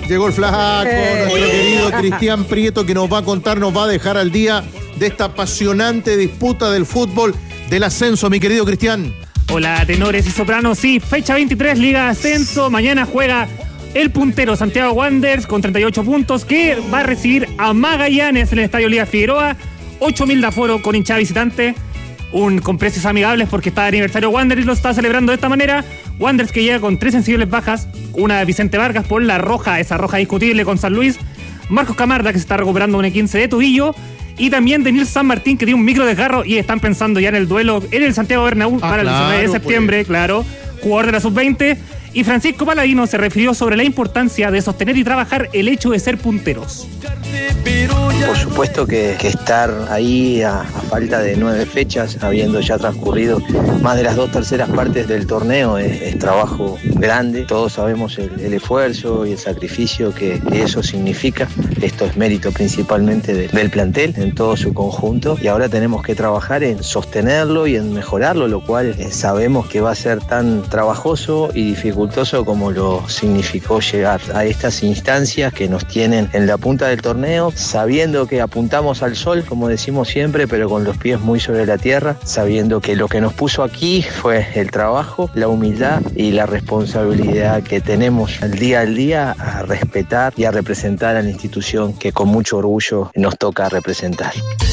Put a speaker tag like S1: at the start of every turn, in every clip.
S1: Llegó el flaco, nuestro querido Cristian Prieto, que nos va a contar, nos va a dejar al día de esta apasionante disputa del fútbol del ascenso, mi querido Cristian.
S2: Hola, tenores y sopranos. Sí, fecha 23, Liga Ascenso. Mañana juega el puntero Santiago Wanderers con 38 puntos, que va a recibir a Magallanes en el Estadio Liga Figueroa. 8.000 de aforo con hinchada visitante. Con precios amigables porque está de aniversario Wanderers y lo está celebrando de esta manera. Wanderers que llega con 3 sensibles bajas. Una de Vicente Vargas por la roja, esa roja discutible con San Luis. Marcos Camarda, que se está recuperando una 15 de tobillo. Y también Daniel San Martín, que tiene un micro desgarro y están pensando ya en el duelo en el Santiago Bernabéu para el 19 de septiembre, claro. Jugador de la sub-20. Y Francisco Paladino se refirió sobre la importancia de sostener y trabajar el hecho de ser punteros.
S3: Por supuesto que estar ahí a falta de 9 fechas, habiendo ya transcurrido más de las 2/3 partes del torneo, es trabajo grande. Todos sabemos el esfuerzo y el sacrificio que eso significa. Esto es mérito principalmente del plantel en todo su conjunto, y ahora tenemos que trabajar en sostenerlo y en mejorarlo, lo cual sabemos que va a ser tan trabajoso y dificultoso como lo significó llegar a estas instancias que nos tienen en la punta del torneo, sabiendo que apuntamos al sol, como decimos siempre, pero con los pies muy sobre la tierra, sabiendo que lo que nos puso aquí fue el trabajo, la humildad y la responsabilidad que tenemos al día a respetar y a representar a la institución que con mucho orgullo nos toca representar.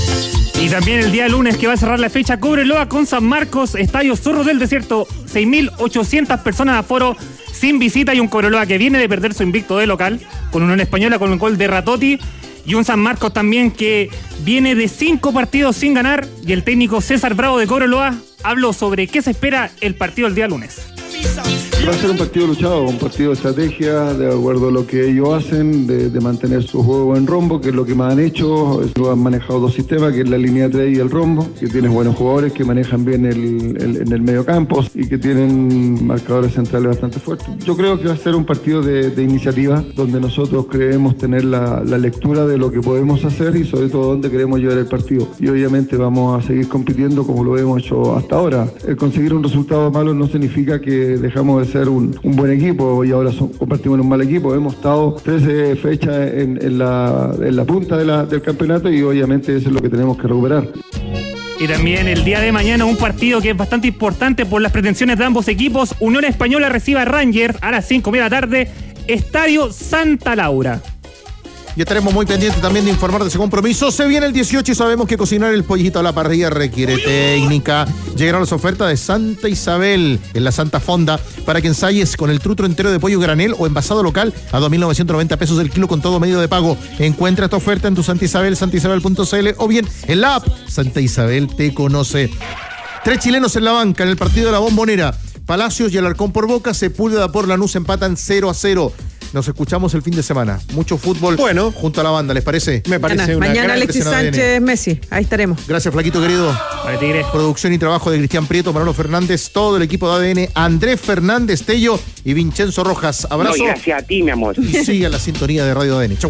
S2: Y también el día lunes, que va a cerrar la fecha, Cobreloa con San Marcos, Estadio Zorro del Desierto, 6.800 personas de aforo, sin visita, y un Cobreloa que viene de perder su invicto de local con Unión Española con el gol de Ratotti, y un San Marcos también que viene de 5 partidos sin ganar, y el técnico César Bravo de Cobreloa habló sobre qué se espera el partido el día lunes.
S4: Va a ser un partido luchado, un partido de estrategia, de acuerdo a lo que ellos hacen, de mantener su juego en rombo, que es lo que más han hecho. Han manejado 2 sistemas, que es la línea 3 y el rombo, que tienen buenos jugadores, que manejan bien en el medio campo y que tienen marcadores centrales bastante fuertes. Yo creo que va a ser un partido de iniciativa, donde nosotros creemos tener la lectura de lo que podemos hacer y sobre todo dónde queremos llevar el partido. Y obviamente vamos a seguir compitiendo como lo hemos hecho hasta ahora. El conseguir un resultado malo no significa que dejamos de ser un buen equipo y ahora compartimos un mal equipo. Hemos estado 13 fechas en la punta del campeonato y obviamente eso es lo que tenemos que recuperar.
S2: Y también el día de mañana un partido que es bastante importante por las pretensiones de ambos equipos. Unión Española recibe a Rangers a las 5:30 de la tarde, Estadio Santa Laura.
S1: Y estaremos muy pendientes también de informar de ese compromiso. Se viene el 18 y sabemos que cocinar el pollito a la parrilla requiere técnica. Llegaron las ofertas de Santa Isabel en la Santa Fonda para que ensayes con el trutro entero de pollo granel o envasado local a 2.990 pesos el kilo con todo medio de pago. Encuentra esta oferta en tu Santa Isabel, santaisabel.cl, o bien en la app Santa Isabel te conoce. 3 chilenos en la banca en el partido de la Bombonera. Palacios y Alarcón por Boca, Sepúlveda por Lanús empatan 0-0. Nos escuchamos el fin de semana. Mucho fútbol junto a la banda, ¿les parece?
S5: Me parece mañana Alexis Sánchez, Messi. Ahí estaremos.
S1: Gracias, Flaquito querido.
S2: Vale, Tigre.
S1: Producción y trabajo de Cristian Prieto, Manolo Fernández, todo el equipo de ADN, Andrés Fernández Tello y Vincenzo Rojas. Abrazo.
S6: No, gracias a ti, mi amor.
S1: Y siga la sintonía de Radio ADN. Chau.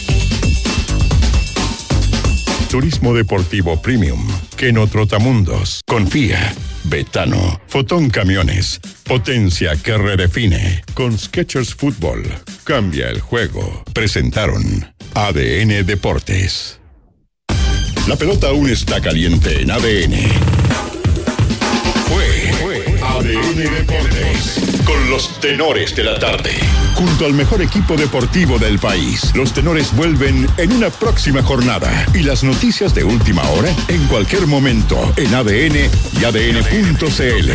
S7: Turismo Deportivo Premium, Keno Trotamundos, Confía, Betano, Fotón Camiones, potencia que redefine. Con Skechers Fútbol, cambia el juego. Presentaron ADN Deportes. La pelota aún está caliente en ADN. Fue ADN Deportes, con los tenores de la tarde. Junto al mejor equipo deportivo del país, los tenores vuelven en una próxima jornada. Y las noticias de última hora en cualquier momento en ADN y ADN.cl.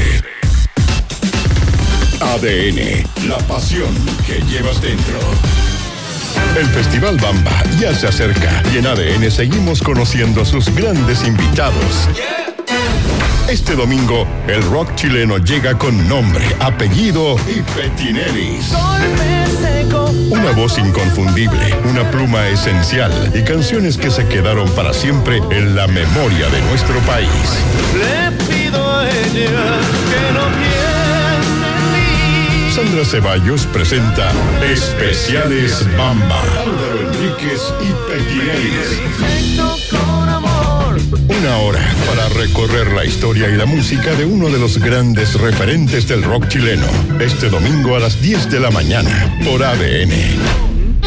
S7: ADN, la pasión que llevas dentro. El Festival Bamba ya se acerca y en ADN seguimos conociendo a sus grandes invitados. Este domingo, el rock chileno llega con nombre, apellido y petineris. Una voz inconfundible, una pluma esencial y canciones que se quedaron para siempre en la memoria de nuestro país. Le pido a ella que no piense en mí. Sandra Ceballos presenta Especiales Bamba. Álvaro Enríquez y petineris. Una hora para recorrer la historia y la música de uno de los grandes referentes del rock chileno. Este domingo a las 10 de la mañana por ADN.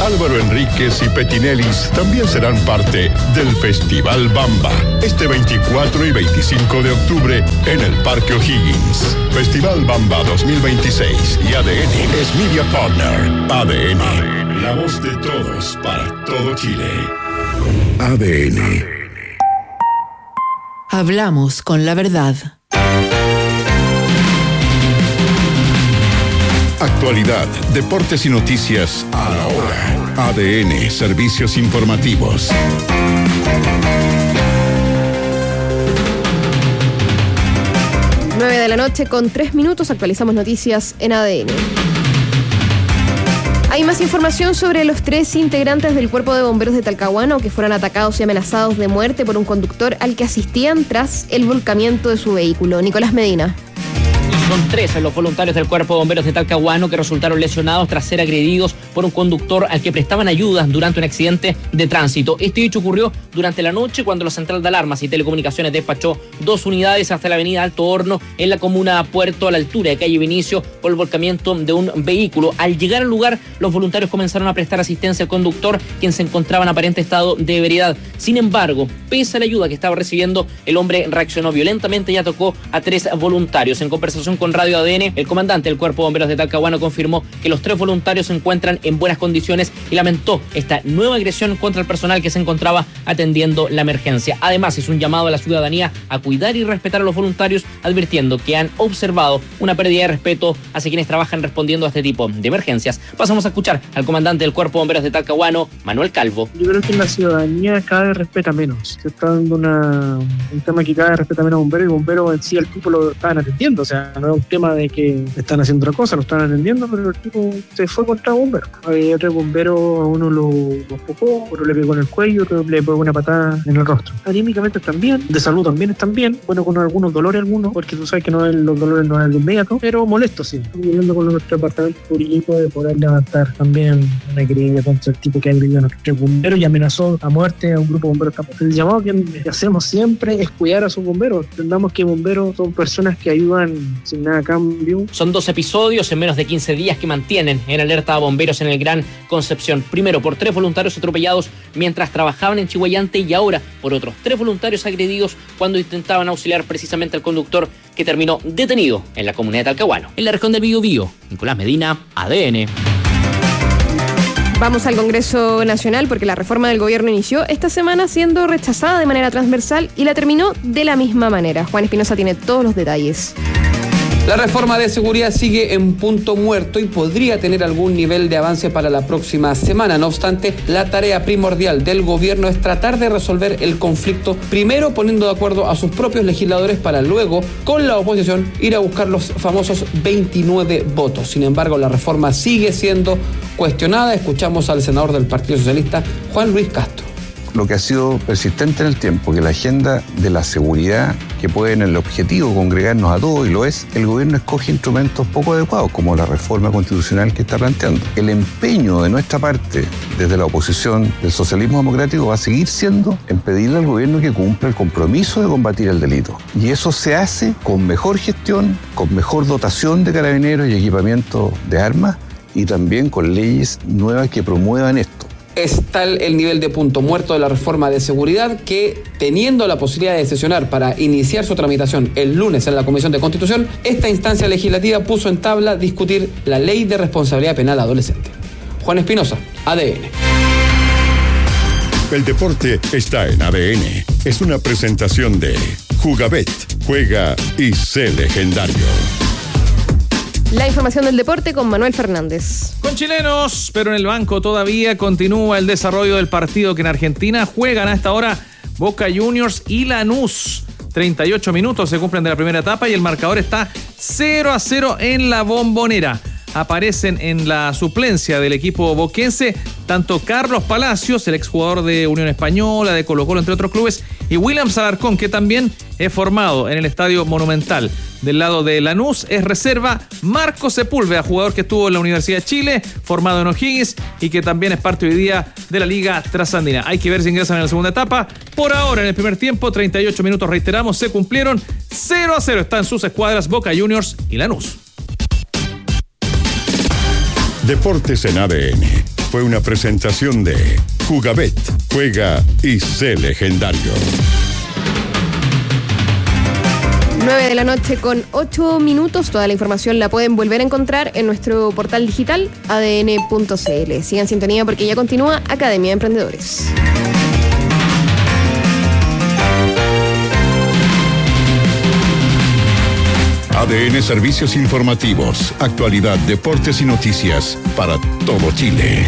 S7: Álvaro Enríquez y Petinelis también serán parte del Festival Bamba, este 24 y 25 de octubre en el Parque O'Higgins. Festival Bamba 2026 y ADN es Media Partner. ADN, la voz de todos para todo Chile. ADN.
S6: Hablamos con la verdad.
S7: Actualidad, deportes y noticias a la hora. ADN, servicios informativos.
S8: Nueve de la noche con 3 minutos, actualizamos noticias en ADN. Hay más información sobre los 3 integrantes del Cuerpo de Bomberos de Talcahuano que fueron atacados y amenazados de muerte por un conductor al que asistían tras el volcamiento de su vehículo. Nicolás Medina.
S9: Son 3 los voluntarios del Cuerpo de Bomberos de Talcahuano que resultaron lesionados tras ser agredidos por un conductor al que prestaban ayuda durante un accidente de tránsito. Este hecho ocurrió durante la noche cuando la Central de Alarmas y Telecomunicaciones despachó 2 unidades hasta la avenida Alto Horno en la comuna Puerto a la altura de calle Vinicio por el volcamiento de un vehículo. Al llegar al lugar, los voluntarios comenzaron a prestar asistencia al conductor, quien se encontraba en aparente estado de ebriedad. Sin embargo, pese a la ayuda que estaba recibiendo, el hombre reaccionó violentamente y atacó a 3 voluntarios. En conversación con Radio ADN, el comandante del Cuerpo de Bomberos de Talcahuano confirmó que los 3 voluntarios se encuentran en buenas condiciones y lamentó esta nueva agresión contra el personal que se encontraba atendiendo la emergencia. Además, hizo un llamado a la ciudadanía a cuidar y respetar a los voluntarios, advirtiendo que han observado una pérdida de respeto hacia quienes trabajan respondiendo a este tipo de emergencias. Pasamos a escuchar al comandante del Cuerpo de Bomberos de Talcahuano, Manuel Calvo.
S10: Yo creo que la ciudadanía cada vez respeta menos. Se está dando un tema que cada vez respeta menos a bomberos, y bomberos en sí el tipo lo estaban atendiendo. O sea, no es un tema de que están haciendo otra cosa, lo están atendiendo, pero el tipo se fue contra bomberos. Había otro bombero, a uno lo empujó, otro le pegó en el cuello, otro le pegó una patada en el rostro. Anímicamente están bien, de salud también están bien, bueno, con algunos dolores porque tú sabes que los dolores no es de inmediato, pero molesto sí. Estamos viendo con nuestro departamento jurídico de poder levantar también una querella contra el tipo que ha agredido a nuestros bomberos y amenazó a muerte a un grupo de bomberos. El llamado que hacemos siempre es cuidar a sus bomberos. Entendamos que bomberos son personas que ayudan sin nada a cambio.
S9: Son 2 episodios en menos de 15 días que mantienen en alerta a bomberos en el Gran Concepción. Primero por 3 voluntarios atropellados mientras trabajaban en Chihuayante y ahora por otros 3 voluntarios agredidos cuando intentaban auxiliar precisamente al conductor que terminó detenido en la comunidad de Talcahuano. En la región del Biobío, Nicolás Medina, ADN.
S8: Vamos al Congreso Nacional porque la reforma del gobierno inició esta semana siendo rechazada de manera transversal y la terminó de la misma manera. Juan Espinosa tiene todos los detalles.
S11: La reforma de seguridad sigue en punto muerto y podría tener algún nivel de avance para la próxima semana. No obstante, la tarea primordial del gobierno es tratar de resolver el conflicto, primero poniendo de acuerdo a sus propios legisladores para luego, con la oposición, ir a buscar los famosos 29 votos. Sin embargo, la reforma sigue siendo cuestionada. Escuchamos al senador del Partido Socialista, Juan Luis Castro.
S12: Lo que ha sido persistente en el tiempo, que la agenda de la seguridad, que puede en el objetivo congregarnos a todos, y lo es, el gobierno escoge instrumentos poco adecuados, como la reforma constitucional que está planteando. El empeño de nuestra parte, desde la oposición del socialismo democrático, va a seguir siendo en pedirle al gobierno que cumpla el compromiso de combatir el delito. Y eso se hace con mejor gestión, con mejor dotación de carabineros y equipamiento de armas, y también con leyes nuevas que promuevan esto.
S11: Es tal el nivel de punto muerto de la reforma de seguridad que, teniendo la posibilidad de sesionar para iniciar su tramitación el lunes en la Comisión de Constitución, esta instancia legislativa puso en tabla discutir la ley de responsabilidad penal adolescente. Juan Espinosa, ADN.
S7: El deporte está en ADN. Es una presentación de Jugabet. Juega y sé legendario.
S8: La información del deporte con Manuel Fernández.
S13: Con chilenos, pero en el banco todavía continúa el desarrollo del partido que en Argentina juegan a esta hora Boca Juniors y Lanús. 38 minutos se cumplen de la primera etapa y el marcador está 0-0 en la Bombonera. Aparecen en la suplencia del equipo boquense tanto Carlos Palacios, el exjugador de Unión Española, de Colo-Colo, entre otros clubes, y William Alarcón, que también es formado en el Estadio Monumental. Del lado de Lanús es reserva Marco Sepúlveda, jugador que estuvo en la Universidad de Chile, formado en O'Higgins y que también es parte hoy día de la Liga Trasandina. Hay que ver si ingresan en la segunda etapa. Por ahora, en el primer tiempo, 38 minutos, reiteramos, se cumplieron. 0-0 están sus escuadras Boca Juniors y Lanús.
S7: Deportes en ADN fue una presentación de Jugabet. Juega y sé legendario.
S8: 9:08 Toda la información la pueden volver a encontrar en nuestro portal digital adn.cl. Sigan en sintonía porque ya continúa Academia de Emprendedores.
S7: ADN Servicios Informativos, actualidad, deportes y noticias para todo Chile.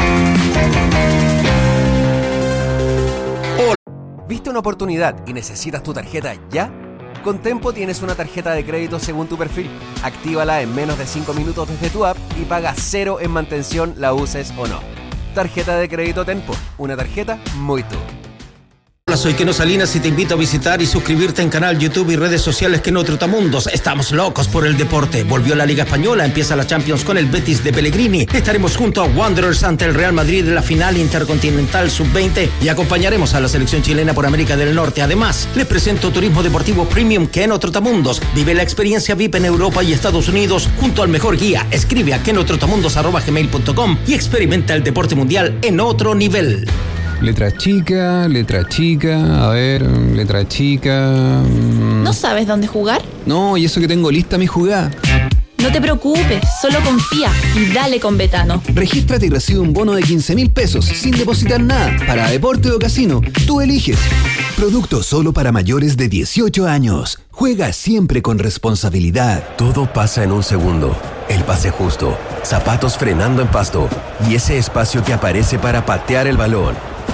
S14: ¿Viste una oportunidad y necesitas tu tarjeta ya? Con Tempo tienes una tarjeta de crédito según tu perfil. Actívala en menos de 5 minutos desde tu app y paga 0 en mantención, la uses o no. Tarjeta de crédito Tempo, una tarjeta muy tú.
S15: Hola, soy Keno Salinas y te invito a visitar y suscribirte en canal YouTube y redes sociales Keno Trotamundos. Estamos locos por el deporte. Volvió la Liga Española, empieza la Champions con el Betis de Pellegrini. Estaremos junto a Wanderers ante el Real Madrid en la final intercontinental sub-20 y acompañaremos a la selección chilena por América del Norte. Además, les presento Turismo Deportivo Premium Keno Trotamundos. Vive la experiencia VIP en Europa y Estados Unidos junto al mejor guía. Escribe a kenotrotamundos@gmail.com y experimenta el deporte mundial en otro nivel.
S16: Letra chica, a ver, letra chica...
S17: ¿No sabes dónde jugar?
S16: No, y eso que tengo lista mi jugada.
S17: No te preocupes, solo confía y dale con Betano.
S16: Regístrate y recibe un bono de 15.000 pesos sin depositar nada. Para deporte o casino, tú eliges.
S18: Producto solo para mayores de 18 años. Juega siempre con responsabilidad.
S19: Todo pasa en un segundo. El pase justo, zapatos frenando en pasto y ese espacio que aparece para patear el balón.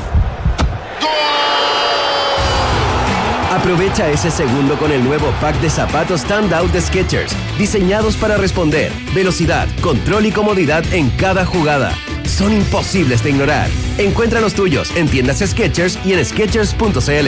S19: Aprovecha ese segundo con el nuevo pack de zapatos Standout de Skechers, diseñados para responder, velocidad, control y comodidad en cada jugada. Son imposibles de ignorar. Encuentra los tuyos en tiendas Skechers y en Skechers.cl.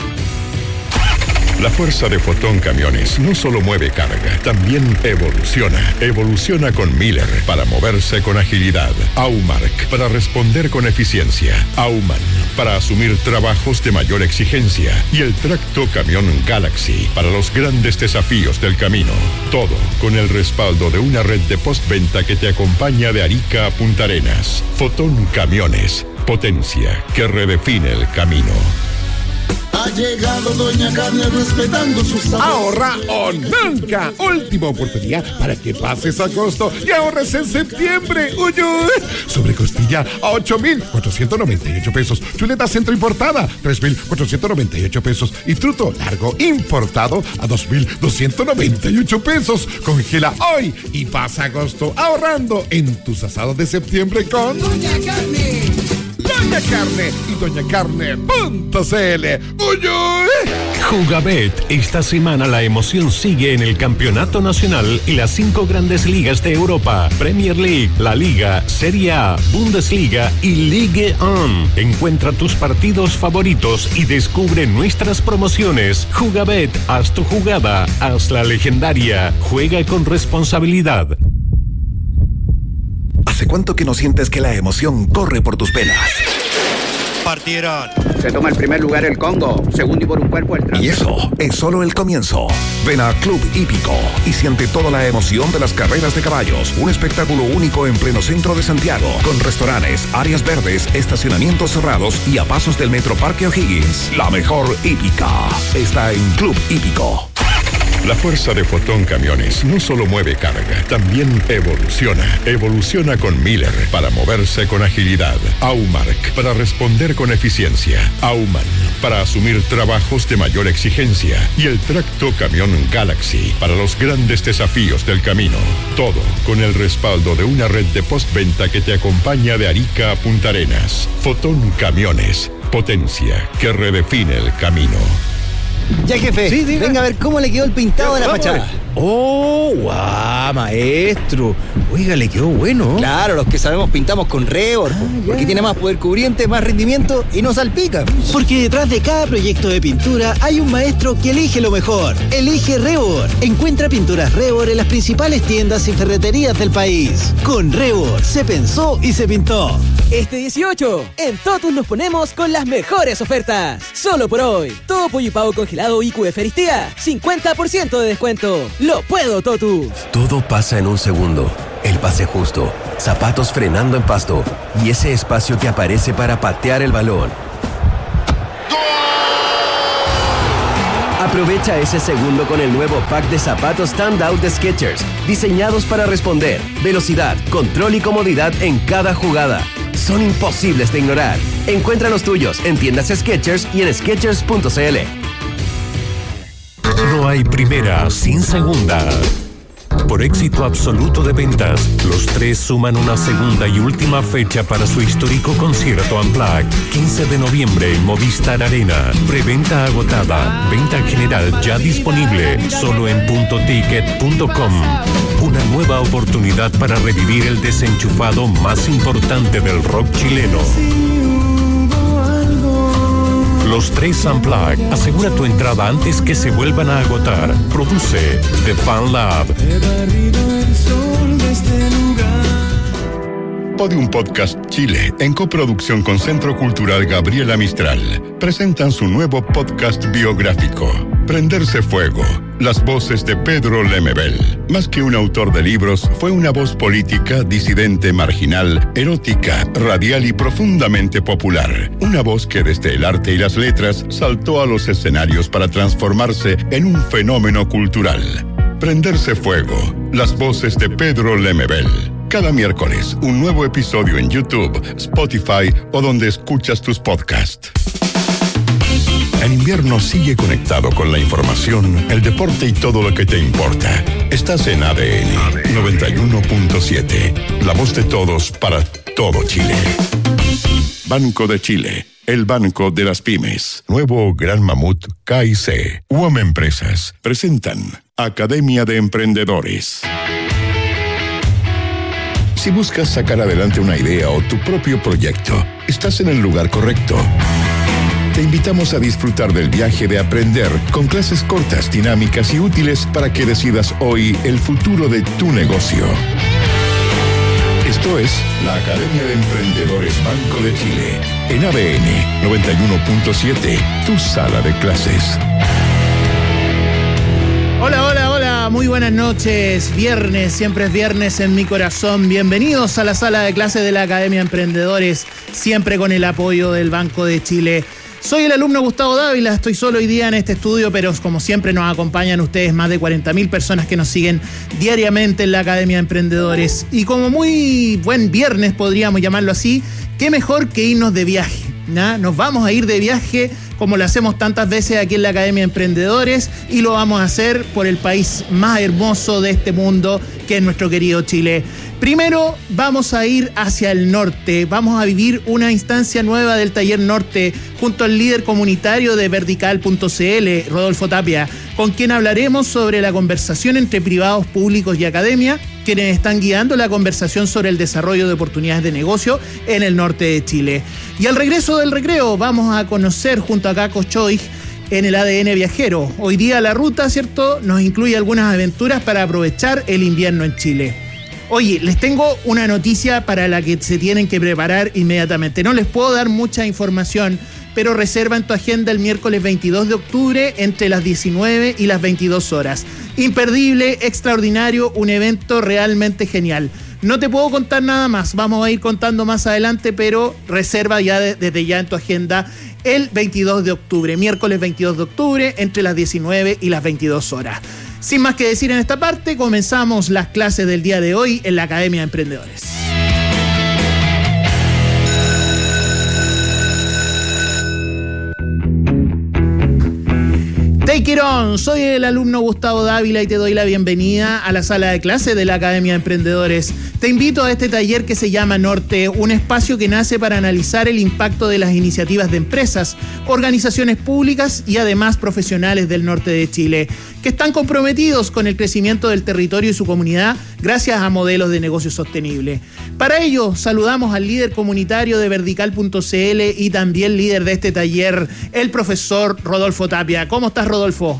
S7: La fuerza de Fotón Camiones no solo mueve carga, también evoluciona. Evoluciona con Miller para moverse con agilidad. Aumark para responder con eficiencia. Auman para asumir trabajos de mayor exigencia. Y el tracto camión Galaxy para los grandes desafíos del camino. Todo con el respaldo de una red de postventa que te acompaña de Arica a Punta Arenas. Fotón Camiones, potencia que redefine el camino.
S20: Ha llegado Doña Carne respetando sus sabores.
S21: Ahorra o nunca. Última oportunidad para que pases a costo y ahorres en septiembre. Uy, sobre costilla a 8,498 pesos. Chuleta centro importada, 3,498 pesos. Y truto largo importado a 2,298 pesos. Congela hoy y pasa agosto ahorrando en tus asados de septiembre con
S20: Doña Carne.
S21: Doña Carne y doñacarne.cl.
S22: Jugabet. Esta semana la emoción sigue en el Campeonato Nacional y las 5 grandes ligas de Europa: Premier League, La Liga, Serie A, Bundesliga y Ligue 1. Encuentra tus partidos favoritos y descubre nuestras promociones. Jugabet, haz tu jugada, hazla legendaria. Juega con responsabilidad.
S23: ¿Hace cuánto que no sientes que la emoción corre por tus venas?
S24: Partieron. Se toma el primer lugar el Congo, segundo y por un cuerpo el
S23: Y eso es solo el comienzo. Ven a Club Hípico y siente toda la emoción de las carreras de caballos. Un espectáculo único en pleno centro de Santiago, con restaurantes, áreas verdes, estacionamientos cerrados y a pasos del Metro Parque O'Higgins. La mejor hípica está en Club Hípico.
S7: La fuerza de Fotón Camiones no solo mueve carga, también evoluciona. Evoluciona con Miller para moverse con agilidad. Aumark para responder con eficiencia. Auman para asumir trabajos de mayor exigencia. Y el tracto camión Galaxy para los grandes desafíos del camino. Todo con el respaldo de una red de postventa que te acompaña de Arica a Punta Arenas. Fotón Camiones, potencia que redefine el camino.
S25: Ya, jefe, sí, venga a ver cómo le quedó el pintado de la fachada.
S26: ¡Oh, guau, maestro! Oiga, le quedó bueno.
S25: Claro, los que sabemos pintamos con Rebor, porque tiene más poder cubriente, más rendimiento y no salpica.
S26: Porque detrás de cada proyecto de pintura hay un maestro que elige lo mejor. Elige Rebor. Encuentra pinturas Rebor en las principales tiendas y ferreterías del país. Con Rebor se pensó y se pintó.
S27: Este 18, en Totus nos ponemos con las mejores ofertas. Solo por hoy, todo pollo y pavo congelado IQF Aristía, 50% de descuento. ¡Lo puedo, Totus!
S19: Todo pasa en un segundo. el pase justo, zapatos frenando en pasto y ese espacio que aparece para patear el balón. Aprovecha ese segundo con el nuevo pack de zapatos Standout de Skechers, diseñados para responder, velocidad, control y comodidad en cada jugada. Son imposibles de ignorar. Encuentra los tuyos en tiendas Skechers y en Skechers.cl.
S22: No hay primera sin segunda. Por éxito absoluto de ventas, los tres suman una segunda y última fecha para su histórico concierto Unplugged, 15 de noviembre en Movistar Arena. Preventa agotada, venta general ya disponible, solo en puntoticket.com. Una nueva oportunidad para revivir el desenchufado más importante del rock chileno. Los tres Unplugged. Asegura tu entrada antes que se vuelvan a agotar. Produce The Fan Lab.
S7: Podium Podcast Chile, en coproducción con Centro Cultural Gabriela Mistral, presentan su nuevo podcast biográfico, Prenderse Fuego. Las voces de Pedro Lemebel. Más que un autor de libros, fue una voz política, disidente, marginal, erótica, radial y profundamente popular. Una voz que desde el arte y las letras saltó a los escenarios para transformarse en un fenómeno cultural. Prenderse Fuego. Las voces de Pedro Lemebel. Cada miércoles, un nuevo episodio en YouTube, Spotify o donde escuchas tus podcasts. En invierno sigue conectado con la información, el deporte y todo lo que te importa. Estás en ADN 91.7, la voz de todos para todo Chile. Banco de Chile, el banco de las pymes. Nuevo Gran Mamut KIC. UAM Empresas presentan Academia de Emprendedores. Si buscas sacar adelante una idea o tu propio proyecto, estás en el lugar correcto. Te invitamos a disfrutar del viaje de aprender con clases cortas, dinámicas y útiles para que decidas hoy el futuro de tu negocio. Esto es la Academia de Emprendedores Banco de Chile, en ADN 91.7, tu sala de clases.
S1: Hola, hola, hola, muy buenas noches. Viernes, siempre es viernes en mi corazón. Bienvenidos a la sala de clases de la Academia de Emprendedores, siempre con el apoyo del Banco de Chile. Soy el alumno Gustavo Dávila, estoy solo hoy día en este estudio, pero como siempre nos acompañan ustedes más de 40.000 personas que nos siguen diariamente en la Academia de Emprendedores. Y como muy buen viernes, podríamos llamarlo así, qué mejor que irnos de viaje, ¿no? Nos vamos a ir de viaje como lo hacemos tantas veces aquí en la Academia de Emprendedores y lo vamos a hacer por el país más hermoso de este mundo, que es nuestro querido Chile. Primero vamos a ir hacia el norte, vamos a vivir una instancia nueva del Taller Norte junto al líder comunitario de Vertical.cl, Rodolfo Tapia, con quien hablaremos sobre la conversación entre privados, públicos y academia, quienes están guiando la conversación sobre el desarrollo de oportunidades de negocio en el norte de Chile. Y al regreso del recreo vamos a conocer junto a Caco Choig en el ADN Viajero. Hoy día la ruta, ¿cierto?, nos incluye algunas aventuras para aprovechar el invierno en Chile. Oye, les tengo una noticia para la que se tienen que preparar inmediatamente. No les puedo dar mucha información, pero reserva en tu agenda el miércoles 22 de octubre entre las 19 y las 22 horas. Imperdible, extraordinario, un evento realmente genial. No te puedo contar nada más, vamos a ir contando más adelante, pero reserva ya desde ya en tu agenda el 22 de octubre, miércoles 22 de octubre entre las 19 y las 22 horas. Sin más que decir en esta parte, comenzamos las clases del día de hoy en la Academia de Emprendedores. Take it on, soy el alumno Gustavo Dávila y te doy la bienvenida a la sala de clases de la Academia de Emprendedores. Te invito a este taller que se llama Norte, un espacio que nace para analizar el impacto de las iniciativas de empresas, organizaciones públicas y además profesionales del norte de Chile, que están comprometidos con el crecimiento del territorio y su comunidad gracias a modelos de negocio sostenible. Para ello, saludamos al líder comunitario de Vertical.cl y también líder de este taller, el profesor Rodolfo Tapia. ¿Cómo estás, Rodolfo?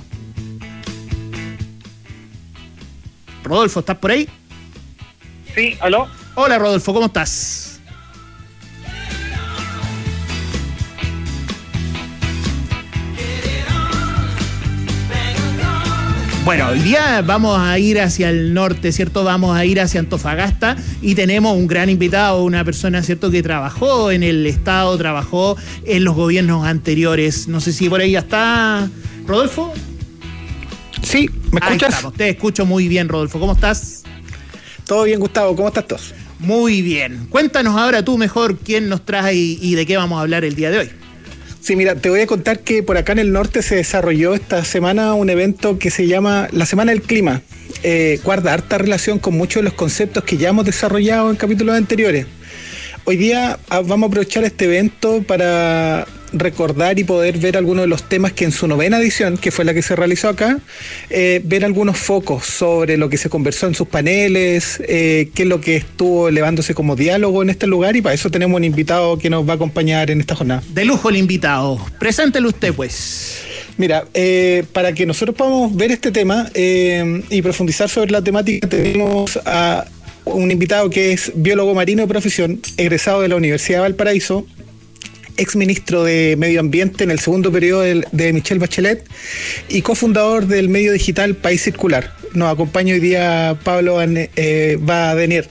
S1: Rodolfo, ¿estás por ahí?
S2: Sí, ¿aló?
S1: Hola, Rodolfo, ¿cómo estás? Bueno, hoy día vamos a ir hacia el norte, ¿cierto? Vamos a ir hacia Antofagasta y tenemos un gran invitado, una persona, ¿cierto?, que trabajó en el Estado, trabajó en los gobiernos anteriores. No sé si por ahí ya está Rodolfo.
S3: Sí, ¿me escuchas?
S1: Te escucho muy bien, Rodolfo. ¿Cómo estás?
S3: Todo bien, Gustavo. ¿Cómo estás todos?
S1: Muy bien. Cuéntanos ahora tú mejor quién nos trae y de qué vamos a hablar el día de hoy.
S3: Sí, mira, te voy a contar que por acá en el norte se desarrolló esta semana un evento que se llama la Semana del Clima. Guarda harta relación con muchos de los conceptos que ya hemos desarrollado en capítulos anteriores. Hoy día vamos a aprovechar este evento para recordar y poder ver algunos de los temas que en su 9ª edición, que fue la que se realizó acá, ver algunos focos sobre lo que se conversó en sus paneles, qué es lo que estuvo elevándose como diálogo en este lugar, y para eso tenemos un invitado que nos va a acompañar en esta jornada.
S1: De lujo el invitado. Preséntelo usted, pues.
S3: Mira, para que nosotros podamos ver este tema y profundizar sobre la temática, tenemos a un invitado que es biólogo marino de profesión, egresado de la Universidad de Valparaíso, exministro de Medio Ambiente en el segundo periodo de Michelle Bachelet y cofundador del medio digital País Circular. Nos acompaña hoy día Pablo Badenier.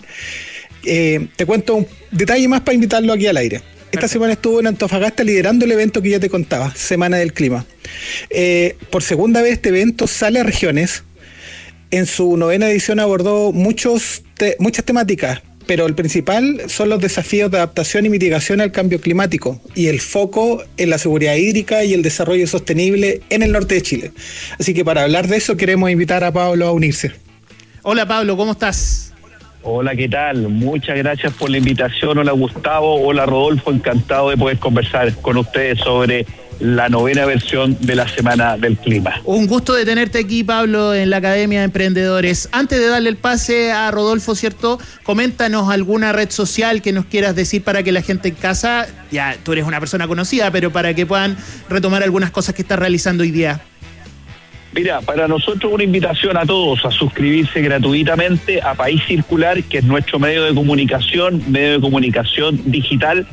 S3: Te cuento un detalle más para invitarlo aquí al aire. Esta semana estuvo en Antofagasta liderando el evento que ya te contaba, Semana del Clima. Por segunda vez este evento sale a regiones. En su 9ª edición abordó muchas temáticas, pero el principal son los desafíos de adaptación y mitigación al cambio climático y el foco en la seguridad hídrica y el desarrollo sostenible en el norte de Chile. Así que para hablar de eso queremos invitar a Pablo a unirse.
S1: Hola Pablo, ¿cómo estás?
S2: Hola, ¿qué tal? Muchas gracias por la invitación. Hola Gustavo, hola Rodolfo, encantado de poder conversar con ustedes sobre la 9ª versión de la Semana del Clima.
S1: Un gusto de tenerte aquí, Pablo, en la Academia de Emprendedores. Antes de darle el pase a Rodolfo, ¿cierto? Coméntanos alguna red social que nos quieras decir para que la gente en casa, ya tú eres una persona conocida, pero para que puedan retomar algunas cosas que estás realizando hoy día.
S2: Mira, para nosotros una invitación a todos a suscribirse gratuitamente a País Circular, que es nuestro medio de comunicación digital,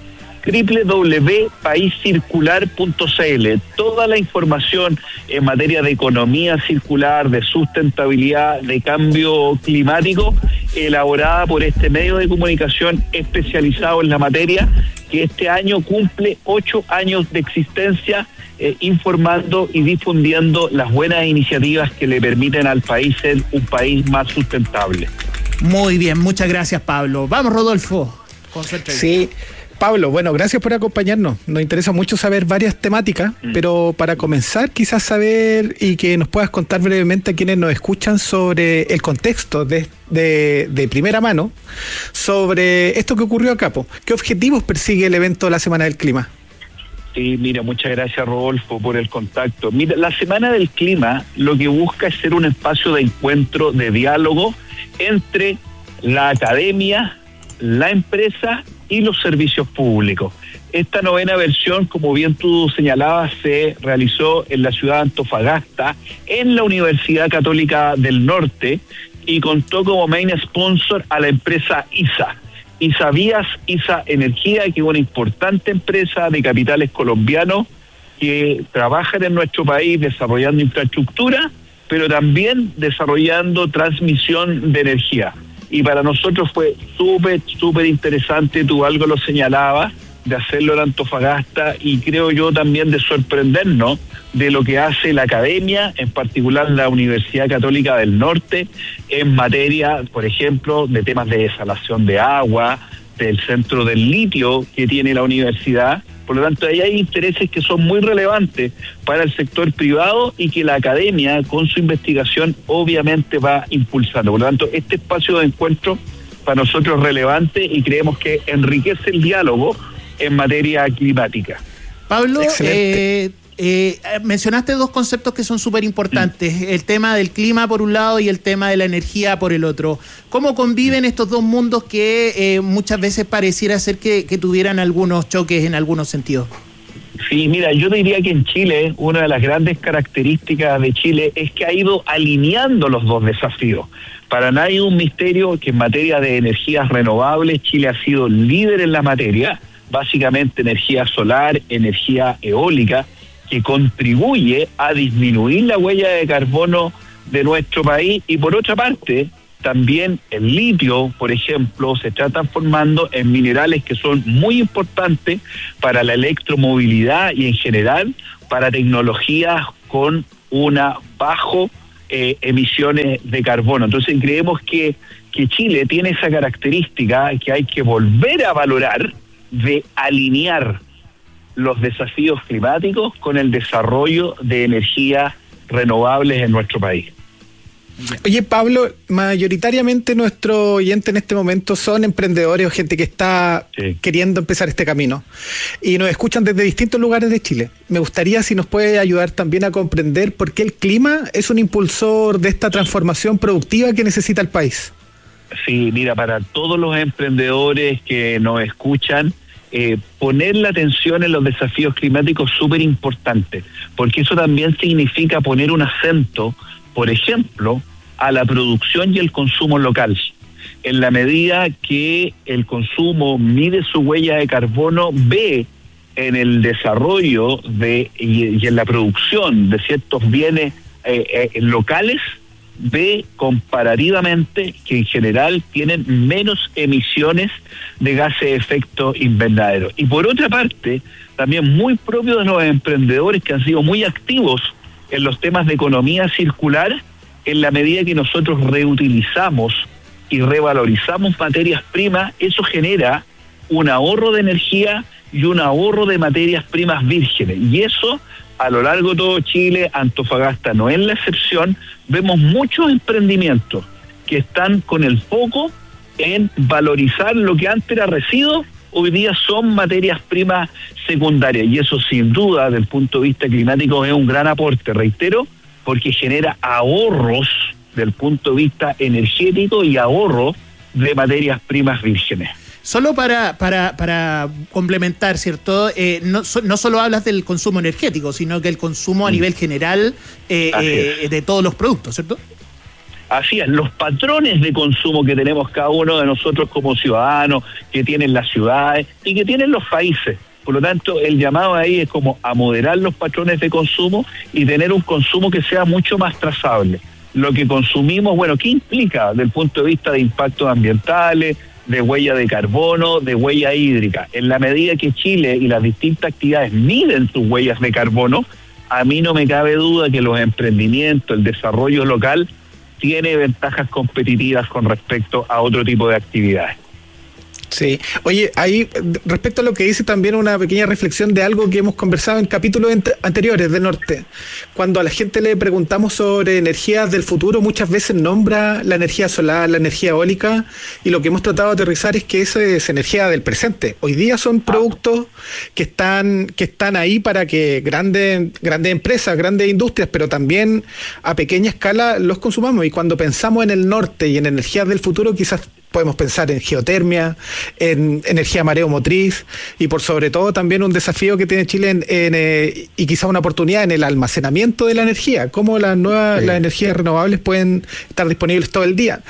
S2: www.paiscircular.cl. Toda la información en materia de economía circular, de sustentabilidad, de cambio climático, elaborada por este medio de comunicación especializado en la materia, que este año cumple 8 años de existencia, informando y difundiendo las buenas iniciativas que le permiten al país ser un país más sustentable.
S1: Muy bien, muchas gracias, Pablo. Vamos, Rodolfo. Concéntrate.
S3: Sí. Pablo, bueno, gracias por acompañarnos. Nos interesa mucho saber varias temáticas, pero para comenzar quizás saber y que nos puedas contar brevemente a quienes nos escuchan sobre el contexto de primera mano sobre esto que ocurrió acá. ¿Qué objetivos persigue el evento de la Semana del Clima?
S2: Sí, mira, muchas gracias Rodolfo por el contacto. Mira, la Semana del Clima lo que busca es ser un espacio de encuentro, de diálogo entre la academia, la empresa y los servicios públicos. Esta 9ª versión, como bien tú señalabas, se realizó en la ciudad de Antofagasta, en la Universidad Católica del Norte, y contó como main sponsor a la empresa ISA. ISA Vías, ISA Energía, que es una importante empresa de capitales colombianos que trabajan en nuestro país desarrollando infraestructura, pero también desarrollando transmisión de energía. Y para nosotros fue súper interesante, tú algo lo señalabas, de hacerlo en Antofagasta, y creo yo también de sorprendernos de lo que hace la academia, en particular la Universidad Católica del Norte, en materia, por ejemplo, de temas de desalación de agua, del centro del litio que tiene la universidad. Por lo tanto, ahí hay intereses que son muy relevantes para el sector privado y que la academia, con su investigación, obviamente va impulsando. Por lo tanto, este espacio de encuentro para nosotros es relevante y creemos que enriquece el diálogo en materia climática.
S1: Pablo, mencionaste dos conceptos que son súper importantes, el tema del clima por un lado y el tema de la energía por el otro. ¿Cómo conviven estos dos mundos que muchas veces pareciera ser que tuvieran algunos choques en algunos sentidos?
S2: Sí, mira, yo diría que en Chile una de las grandes características de Chile es que ha ido alineando los dos desafíos. Para nadie es un misterio que en materia de energías renovables Chile ha sido líder en la materia, básicamente energía solar, energía eólica, que contribuye a disminuir la huella de carbono de nuestro país. Y por otra parte, también el litio, por ejemplo, se está transformando en minerales que son muy importantes para la electromovilidad y en general para tecnologías con una bajo emisiones de carbono. Entonces creemos que Chile tiene esa característica que hay que volver a valorar de alinear los desafíos climáticos con el desarrollo de energías renovables en nuestro país.
S3: Oye, Pablo, mayoritariamente nuestro oyente en este momento son emprendedores o gente que está queriendo empezar este camino y nos escuchan desde distintos lugares de Chile. Me gustaría si nos puede ayudar también a comprender por qué el clima es un impulsor de esta transformación productiva que necesita el país.
S2: Sí, mira, para todos los emprendedores que nos escuchan, poner la atención en los desafíos climáticos es súper importante, porque eso también significa poner un acento, por ejemplo, a la producción y el consumo local. En la medida que el consumo mide su huella de carbono, ve en el desarrollo y en la producción de ciertos bienes locales, ve comparativamente que en general tienen menos emisiones de gases de efecto invernadero. Y por otra parte, también muy propio de los emprendedores que han sido muy activos en los temas de economía circular, en la medida que nosotros reutilizamos y revalorizamos materias primas, eso genera un ahorro de energía y un ahorro de materias primas vírgenes. Y eso, a lo largo de todo Chile, Antofagasta no es la excepción, vemos muchos emprendimientos que están con el foco en valorizar lo que antes era residuo, hoy día son materias primas secundarias, y eso sin duda, desde el punto de vista climático, es un gran aporte, reitero, porque genera ahorros del punto de vista energético y ahorro de materias primas vírgenes.
S1: Solo para complementar, ¿cierto? No solo hablas del consumo energético, sino que el consumo a nivel general de todos los productos, ¿cierto?
S2: Así es, los patrones de consumo que tenemos cada uno de nosotros como ciudadanos, que tienen las ciudades y que tienen los países. Por lo tanto, el llamado ahí es como a moderar los patrones de consumo y tener un consumo que sea mucho más trazable. Lo que consumimos, bueno, ¿qué implica desde el punto de vista de impactos ambientales, de huella de carbono, de huella hídrica? En la medida que Chile y las distintas actividades miden sus huellas de carbono, a mí no me cabe duda que los emprendimientos, el desarrollo local, tiene ventajas competitivas con respecto a otro tipo de actividades.
S3: Sí. Oye, ahí respecto a lo que dice también una pequeña reflexión de algo que hemos conversado en capítulos anteriores de Norte. Cuando a la gente le preguntamos sobre energías del futuro, muchas veces nombra la energía solar, la energía eólica, y lo que hemos tratado de aterrizar es que esa es energía del presente. Hoy día son productos que están ahí para que grandes empresas, grandes industrias, pero también a pequeña escala los consumamos. Y cuando pensamos en el norte y en energías del futuro, quizás podemos pensar en geotermia, en energía mareomotriz y por sobre todo también un desafío que tiene Chile y quizá una oportunidad en el almacenamiento de la energía, cómo las energías renovables pueden estar disponibles todo el día.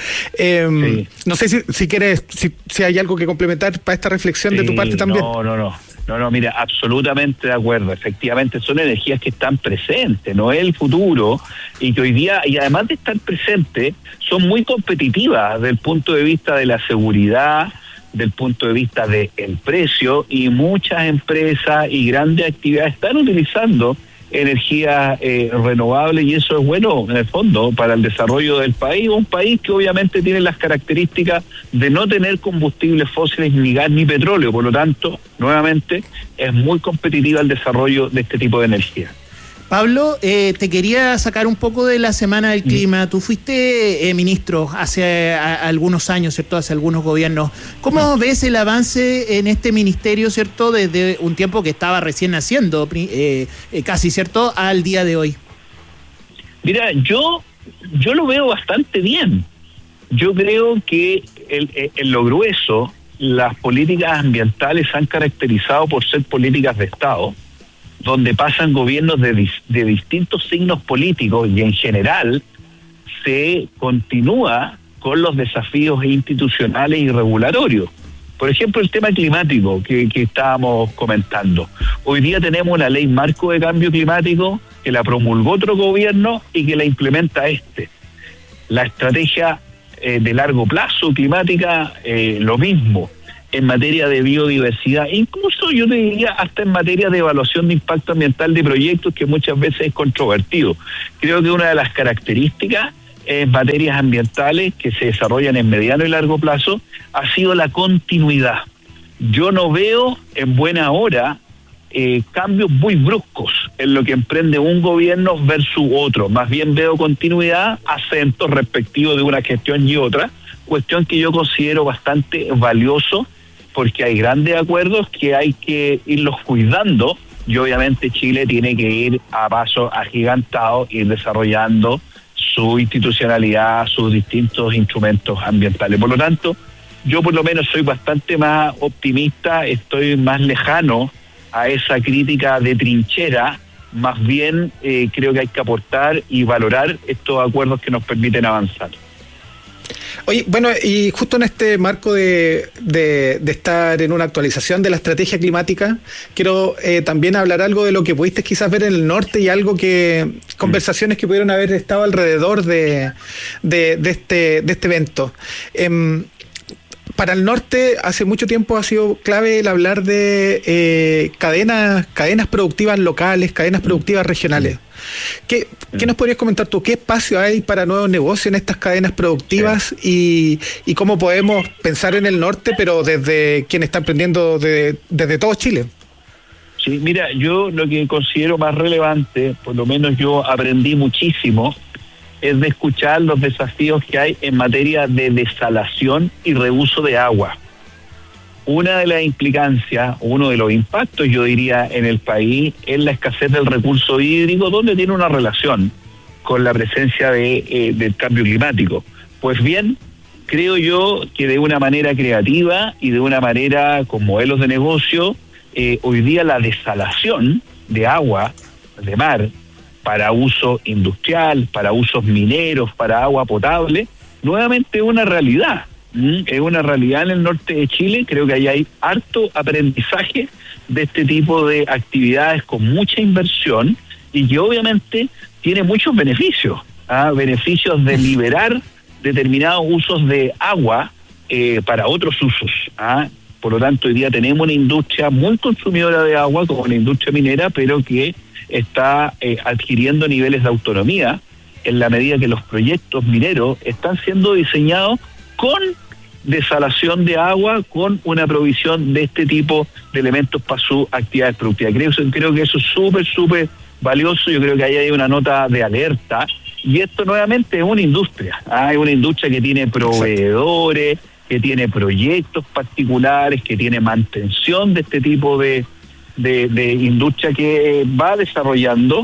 S3: No sé si quieres, si hay algo que complementar para esta reflexión de tu parte también.
S2: No, mira, absolutamente de acuerdo. Efectivamente, son energías que están presentes, no es el futuro, y que hoy día, y además de estar presentes, son muy competitivas desde el punto de vista de la seguridad, del punto de vista del precio, y muchas empresas y grandes actividades están utilizando energías renovables, y eso es bueno en el fondo para el desarrollo del país, un país que obviamente tiene las características de no tener combustibles fósiles, ni gas ni petróleo. Por lo tanto, nuevamente es muy competitiva el desarrollo de este tipo de energía.
S1: Pablo, te quería sacar un poco de la Semana del Clima. Tú fuiste ministro hace algunos años, ¿cierto? Hace algunos gobiernos. ¿Cómo ves el avance en este ministerio, ¿cierto? Desde un tiempo que estaba recién naciendo, casi, ¿cierto? Al día de hoy.
S2: Mira, yo lo veo bastante bien. Yo creo que en lo grueso, las políticas ambientales se han caracterizado por ser políticas de Estado, donde pasan gobiernos de distintos signos políticos, y en general se continúa con los desafíos institucionales y regulatorios. Por ejemplo, el tema climático que estábamos comentando. Hoy día tenemos una ley marco de cambio climático que la promulgó otro gobierno y que la implementa este. La estrategia de largo plazo climática, lo mismo. En materia de biodiversidad, incluso yo te diría hasta en materia de evaluación de impacto ambiental de proyectos, que muchas veces es controvertido. Creo que una de las características en materias ambientales que se desarrollan en mediano y largo plazo ha sido la continuidad. Yo no veo en buena hora cambios muy bruscos en lo que emprende un gobierno versus otro. Más bien veo continuidad, acentos respectivos de una gestión y otra, cuestión que yo considero bastante valioso, porque hay grandes acuerdos que hay que irlos cuidando, y obviamente Chile tiene que ir a pasos agigantados, ir desarrollando su institucionalidad, sus distintos instrumentos ambientales. Por lo tanto, yo por lo menos soy bastante más optimista, estoy más lejano a esa crítica de trinchera. Más bien creo que hay que aportar y valorar estos acuerdos que nos permiten avanzar.
S3: Oye, bueno, y justo en este marco de estar en una actualización de la estrategia climática, quiero también hablar algo de lo que pudiste quizás ver en el norte y algo que conversaciones que pudieron haber estado alrededor de este evento. Para el norte, hace mucho tiempo ha sido clave el hablar de cadenas productivas locales, cadenas productivas regionales. ¿Qué nos podrías comentar tú? ¿Qué espacio hay para nuevos negocios en estas cadenas productivas y cómo podemos pensar en el norte, pero desde quien está emprendiendo desde todo Chile?
S2: Sí, mira, yo lo que considero más relevante, por lo menos yo aprendí muchísimo, es de escuchar los desafíos que hay en materia de desalación y reuso de agua. Una de las implicancias, uno de los impactos, yo diría, en el país es la escasez del recurso hídrico, donde tiene una relación con la presencia del cambio climático. Pues bien, creo yo que de una manera creativa y de una manera con modelos de negocio, hoy día la desalación de agua, de mar, para uso industrial, para usos mineros, para agua potable, nuevamente es una realidad. Es una realidad en el norte de Chile. Creo que ahí hay harto aprendizaje de este tipo de actividades con mucha inversión y que obviamente tiene muchos beneficios, beneficios de liberar determinados usos de agua para otros usos. Por lo tanto, hoy día tenemos una industria muy consumidora de agua, como la industria minera, pero que está adquiriendo niveles de autonomía en la medida que los proyectos mineros están siendo diseñados con desalación de agua, con una provisión de este tipo de elementos para sus actividades productivas. Creo que eso es súper valioso. Yo creo que ahí hay una nota de alerta, y esto nuevamente es una industria. Es una industria que tiene proveedores, que tiene proyectos particulares, que tiene mantención de este tipo de industria, que va desarrollando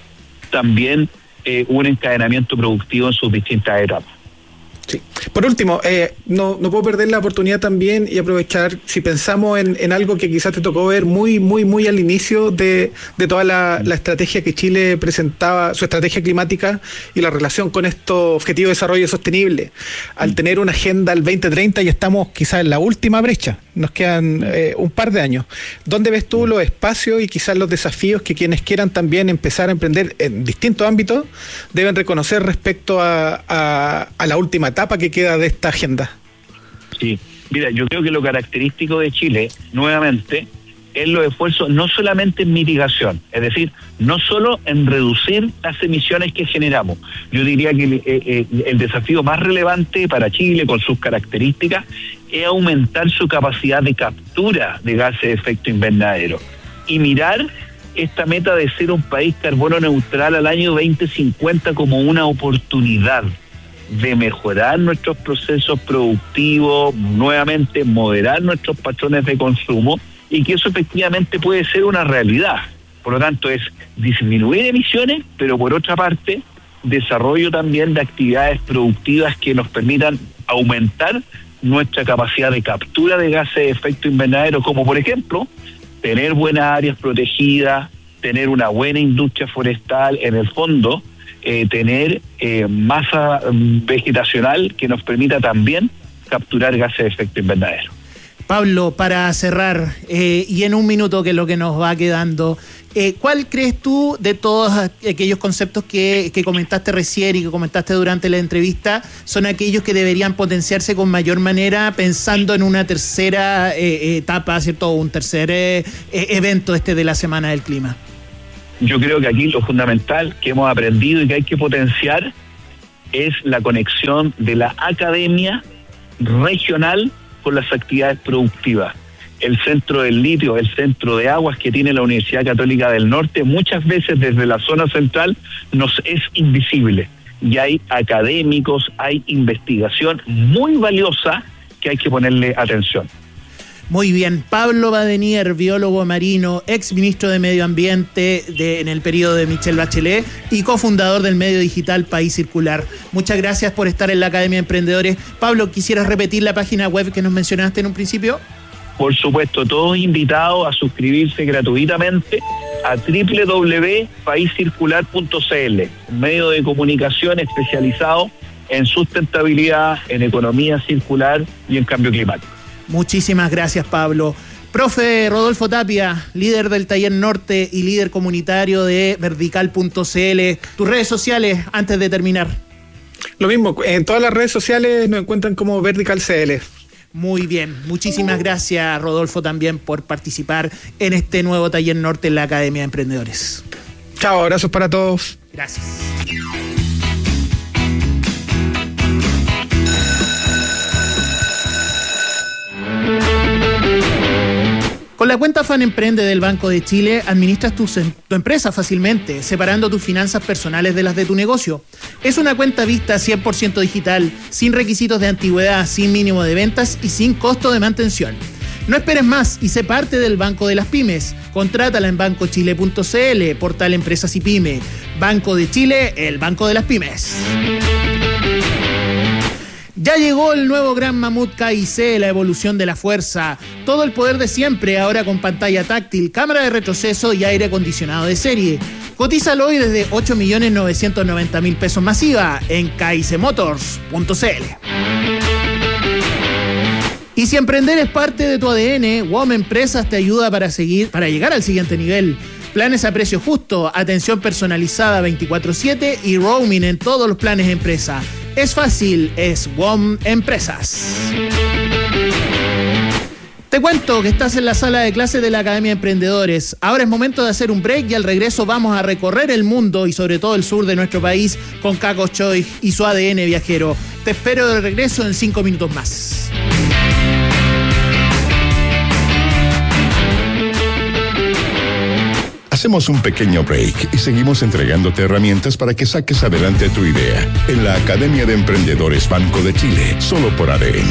S2: también un encadenamiento productivo en sus distintas etapas.
S3: Sí. Por último, no puedo perder la oportunidad también y aprovechar, si pensamos en algo que quizás te tocó ver muy al inicio de toda la estrategia que Chile presentaba, su estrategia climática y la relación con estos objetivos de desarrollo sostenible. Al tener una agenda al 2030 y estamos quizás en la última brecha, nos quedan un par de años. ¿Dónde ves tú los espacios y quizás los desafíos que quienes quieran también empezar a emprender en distintos ámbitos deben reconocer respecto a la última etapa que queda de esta agenda?
S2: Sí, mira, yo creo que lo característico de Chile, nuevamente, es los esfuerzos no solamente en mitigación, es decir, no solo en reducir las emisiones que generamos. Yo diría que el desafío más relevante para Chile, con sus características, es aumentar su capacidad de captura de gases de efecto invernadero y mirar esta meta de ser un país carbono neutral al año 2050 como una oportunidad de mejorar nuestros procesos productivos, nuevamente moderar nuestros patrones de consumo, y que eso efectivamente puede ser una realidad. Por lo tanto, es disminuir emisiones, pero por otra parte, desarrollo también de actividades productivas que nos permitan aumentar nuestra capacidad de captura de gases de efecto invernadero, como por ejemplo, tener buenas áreas protegidas, tener una buena industria forestal, en el fondo, tener masa vegetacional que nos permita también capturar gases de efecto invernadero.
S1: Pablo, para cerrar, y en un minuto que es lo que nos va quedando, ¿cuál crees tú de todos aquellos conceptos que comentaste recién y que comentaste durante la entrevista son aquellos que deberían potenciarse con mayor manera pensando en una tercera etapa, ¿cierto? O un tercer evento de la Semana del Clima?
S2: Yo creo que aquí lo fundamental que hemos aprendido y que hay que potenciar es la conexión de la academia regional con las actividades productivas. El centro del litio, el centro de aguas que tiene la Universidad Católica del Norte, muchas veces desde la zona central nos es invisible. Y hay académicos, hay investigación muy valiosa que hay que ponerle atención.
S1: Muy bien. Pablo Badenier, biólogo marino, ex ministro de Medio Ambiente en el periodo de Michelle Bachelet y cofundador del medio digital País Circular. Muchas gracias por estar en la Academia de Emprendedores. Pablo, ¿quisieras repetir la página web que nos mencionaste en un principio?
S2: Por supuesto, todos invitados a suscribirse gratuitamente a www.paiscircular.cl, un medio de comunicación especializado en sustentabilidad, en economía circular y en cambio climático.
S1: Muchísimas gracias, Pablo. Profe Rodolfo Tapia, líder del Taller Norte y líder comunitario de Vertical.cl. Tus redes sociales antes de terminar.
S3: Lo mismo, en todas las redes sociales nos encuentran como Vertical.cl.
S1: Muy bien, muchísimas gracias, Rodolfo, también por participar en este nuevo Taller Norte en la Academia de Emprendedores.
S3: Chao, abrazos para todos.
S1: Gracias. Con la cuenta Fan Emprende del Banco de Chile, administras tu empresa fácilmente, separando tus finanzas personales de las de tu negocio. Es una cuenta vista 100% digital, sin requisitos de antigüedad, sin mínimo de ventas y sin costo de mantención. No esperes más y sé parte del Banco de las Pymes. Contrátala en bancochile.cl, portal Empresas y Pyme. Banco de Chile, el Banco de las Pymes. Ya llegó el nuevo Gran Mamut KIC, la evolución de la fuerza. Todo el poder de siempre, ahora con pantalla táctil, cámara de retroceso y aire acondicionado de serie. Cotízalo hoy desde 8.990.000 pesos masiva en kicmotors.cl. Y si emprender es parte de tu ADN, WOM Empresas te ayuda para llegar al siguiente nivel. Planes a precio justo, atención personalizada 24/7 y roaming en todos los planes de empresa. Es fácil, es WOM Empresas. Te cuento que estás en la sala de clases de la Academia de Emprendedores. Ahora es momento de hacer un break y al regreso vamos a recorrer el mundo y sobre todo el sur de nuestro país con Caco Choi y su ADN viajero. Te espero de regreso en 5 minutos más.
S7: Hacemos un pequeño break y seguimos entregándote herramientas para que saques adelante tu idea en la Academia de Emprendedores Banco de Chile, solo por ADN.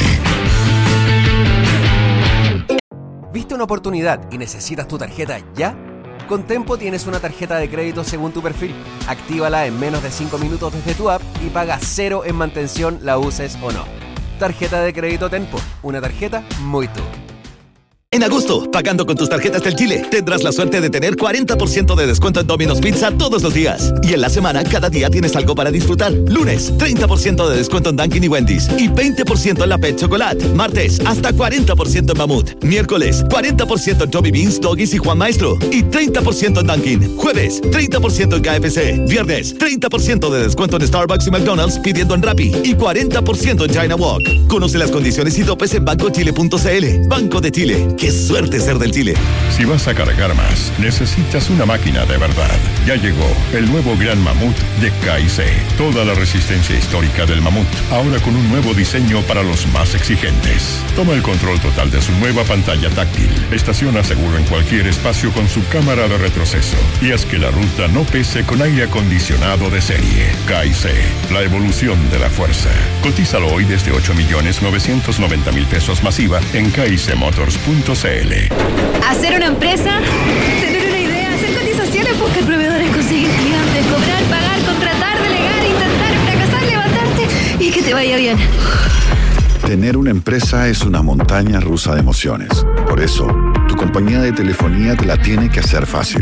S14: ¿Viste una oportunidad y necesitas tu tarjeta ya? Con Tempo tienes una tarjeta de crédito según tu perfil. Actívala en menos de 5 minutos desde tu app y paga 0 en mantención, la uses o no. Tarjeta de crédito Tempo, una tarjeta muy tú.
S4: En agosto, pagando con tus tarjetas del Chile, tendrás la suerte de tener 40% de descuento en Domino's Pizza todos los días. Y en la semana, cada día tienes algo para disfrutar. Lunes, 30% de descuento en Dunkin' y Wendy's. Y 20% en la Pet Chocolate. Martes, hasta 40% en Mamut. Miércoles, 40% en Toby Beans, Doggies y Juan Maestro. Y 30% en Dunkin'. Jueves, 30% en KFC. Viernes, 30% de descuento en Starbucks y McDonald's pidiendo en Rappi. Y 40% en China Walk. Conoce las condiciones y topes en bancochile.cl. Banco de Chile. ¡Qué suerte ser del Chile!
S7: Si vas a cargar más, necesitas una máquina de verdad. Ya llegó el nuevo Gran Mamut de KIC. Toda la resistencia histórica del Mamut, ahora con un nuevo diseño para los más exigentes. Toma el control total de su nueva pantalla táctil. Estaciona seguro en cualquier espacio con su cámara de retroceso. Y haz que la ruta no pese con aire acondicionado de serie. KIC, la evolución de la fuerza. Cotízalo hoy desde 8.990.000 pesos masiva en kicmotors.cl.
S5: Hacer una empresa, tener una idea, hacer cotizaciones, buscar proveedores, conseguir clientes, cobrar, pagar, contratar, delegar, intentar, fracasar, levantarte y que te vaya bien.
S6: Tener una empresa es una montaña rusa de emociones. Por eso, tu compañía de telefonía te la tiene que hacer fácil.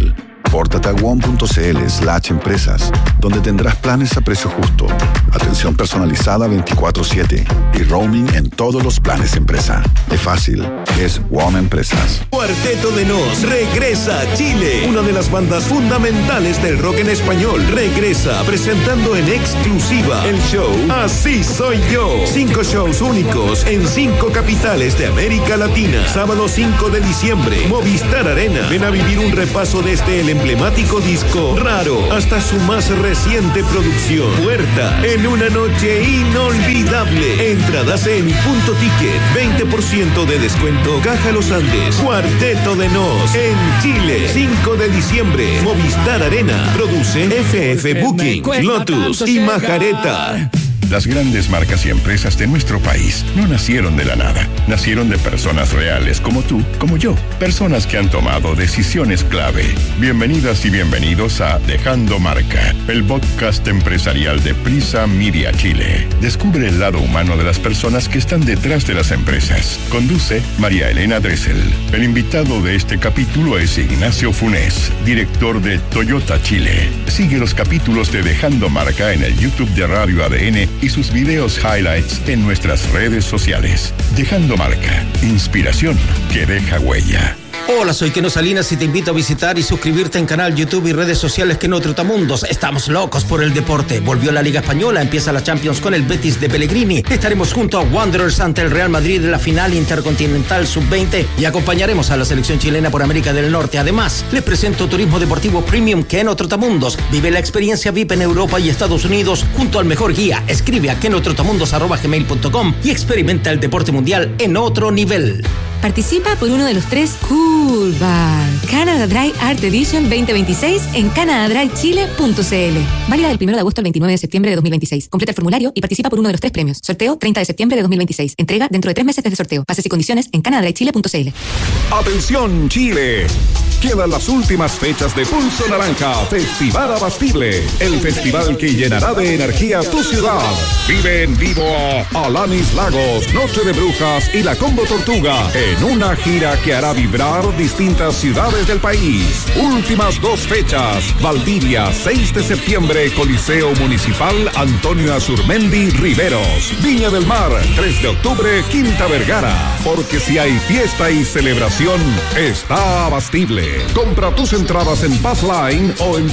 S6: Pórtate a WOM.cl/empresas, donde tendrás planes a precio justo, atención personalizada 24/7 y roaming en todos los planes empresa. Es fácil, es WOM Empresas.
S8: Cuarteto de Nos regresa a Chile. Una de las bandas fundamentales del rock en español regresa presentando en exclusiva el show Así Soy Yo. 5 shows únicos en 5 capitales de América Latina. Sábado 5 de diciembre, Movistar Arena. Ven a vivir un repaso desde el emblemático disco Raro hasta su más reciente producción Puerta, en una noche inolvidable. Entradas en Punto Ticket, 20% de descuento. Caja Los Andes. Cuarteto de Nos en Chile, 5 de diciembre, Movistar Arena. Produce FF Booking, Lotus y Majareta.
S7: Las grandes marcas y empresas de nuestro país no nacieron de la nada. Nacieron de personas reales como tú, como yo. Personas que han tomado decisiones clave. Bienvenidas y bienvenidos a Dejando Marca, el podcast empresarial de Prisa Media Chile. Descubre el lado humano de las personas que están detrás de las empresas. Conduce María Elena Dressel. El invitado de este capítulo es Ignacio Funes, director de Toyota Chile. Sigue los capítulos de Dejando Marca en el YouTube de Radio ADN y sus videos highlights en nuestras redes sociales. Dejando Marca, inspiración que deja huella.
S9: Hola, soy Keno Salinas y te invito a visitar y suscribirte en canal YouTube y redes sociales Keno Trotamundos. Estamos locos por el deporte. Volvió la Liga Española, empieza la Champions con el Betis de Pellegrini. Estaremos junto a Wanderers ante el Real Madrid en la final intercontinental sub-20 y acompañaremos a la selección chilena por América del Norte. Además, les presento Turismo Deportivo Premium Keno Trotamundos. Vive la experiencia VIP en Europa y Estados Unidos junto al mejor guía. Escribe a kenotrotamundos@gmail.com y experimenta el deporte mundial en otro nivel.
S5: Participa por uno de los 3 Cool Bar Canada Dry Art Edition 2026 en canadadrychile.cl. Válida del 1 de agosto al 29 de septiembre de 2026. Completa el formulario y participa por uno de los 3 premios. Sorteo 30 de septiembre de 2026. Entrega dentro de 3 meses desde sorteo. Bases y condiciones en canadadrychile.cl.
S23: Atención Chile. Quedan las últimas fechas de Pulso Naranja Festival Abastible, el festival que llenará de energía tu ciudad. Vive en vivo a Alanis Lagos, Noche de Brujas y la Combo Tortuga en una gira que hará vibrar distintas ciudades del país. Últimas 2 fechas: Valdivia, 6 de septiembre, Coliseo Municipal Antonio Azurmendi Riveros. Viña del Mar, 3 de octubre, Quinta Vergara. Porque si hay fiesta y celebración, está Abastible. Compra tus entradas en Passline o en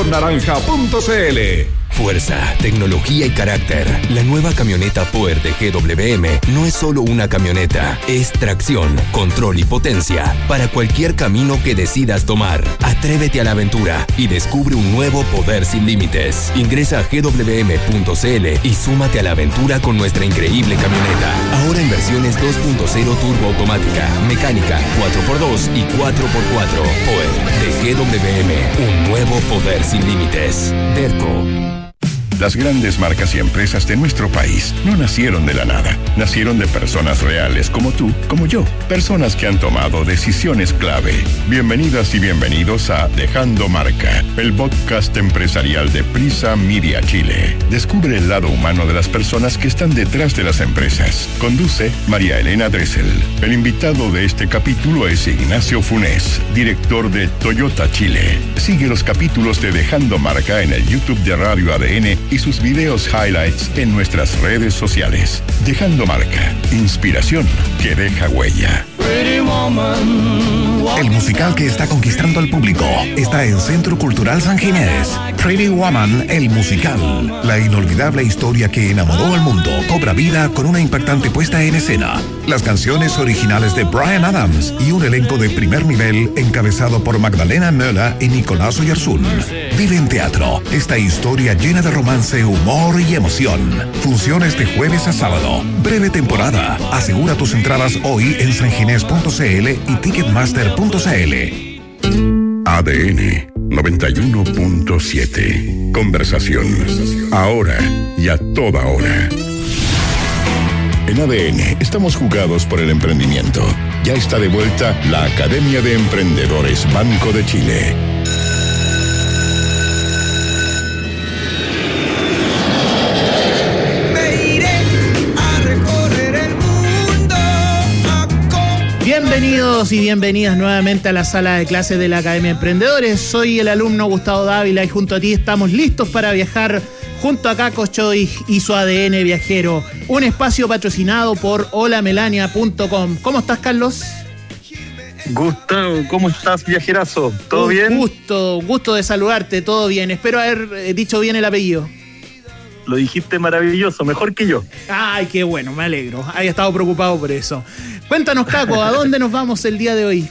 S23: pulsonaranja.cl.
S10: Fuerza, tecnología y carácter. La nueva camioneta Power de GWM no es solo una camioneta, es tracción, control y potencia para cualquier camino que decidas tomar. Atrévete a la aventura y descubre un nuevo poder sin límites. Ingresa a gwm.cl y súmate a la aventura con nuestra increíble camioneta. Ahora en versiones 2.0 turbo automática, mecánica, 4x2 y 4x4. Power de GWM, un nuevo poder sin límites. Derco.
S7: Las grandes marcas y empresas de nuestro país no nacieron de la nada. Nacieron de personas reales como tú, como yo. Personas que han tomado decisiones clave. Bienvenidas y bienvenidos a Dejando Marca, el podcast empresarial de Prisa Media Chile. Descubre el lado humano de las personas que están detrás de las empresas. Conduce María Elena Dressel. El invitado de este capítulo es Ignacio Funes, director de Toyota Chile. Sigue los capítulos de Dejando Marca en el YouTube de Radio ADN y sus videos highlights en nuestras redes sociales. Dejando Marca, inspiración que deja huella.
S23: El musical que está conquistando al público está en Centro Cultural San Ginés. Pretty Woman, el musical. La inolvidable historia que enamoró al mundo cobra vida con una impactante puesta en escena. Las canciones originales de Bryan Adams y un elenco de primer nivel encabezado por Magdalena Möller y Nicolás Oyarzún. Vive en teatro esta historia llena de romance, humor y emoción. Funciones de jueves a sábado. Breve temporada. Asegura tus entradas hoy en sanginés.cl y ticketmaster.cl.
S7: ADN 91.7. Conversación. Ahora y a toda hora. En ADN estamos jugados por el emprendimiento. Ya está de vuelta la Academia de Emprendedores Banco de Chile.
S1: Bienvenidos y bienvenidas nuevamente a la sala de clases de la Academia de Emprendedores. Soy el alumno Gustavo Dávila y junto a ti estamos listos para viajar junto a Caco Choy y su ADN viajero. Un espacio patrocinado por holamelania.com. ¿Cómo estás, Carlos?
S11: Gustavo, ¿cómo estás, viajerazo? ¿Todo bien?
S1: Gusto de saludarte, todo bien. Espero haber dicho bien el apellido.
S11: Lo dijiste maravilloso, mejor que yo.
S1: Ay, qué bueno, me alegro. Había estado preocupado por eso. Cuéntanos, Caco, ¿a dónde nos vamos el día de hoy?